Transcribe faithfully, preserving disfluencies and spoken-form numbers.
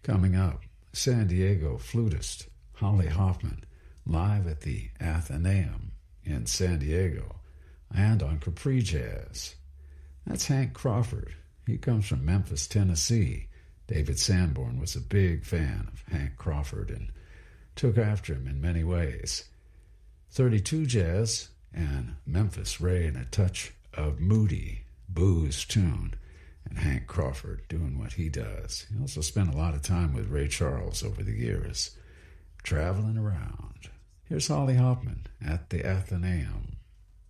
Coming up, San Diego flutist Holly Hoffman live at the Athenaeum in San Diego and on Capri Jazz. That's Hank Crawford. He comes from Memphis, Tennessee. David Sanborn was a big fan of Hank Crawford and took after him in many ways. thirty-two Jazz and Memphis Ray in a touch of moody blues tune, and Hank Crawford doing what he does. He also spent a lot of time with Ray Charles over the years, traveling around. Here's Holly Hoffman at the Athenaeum.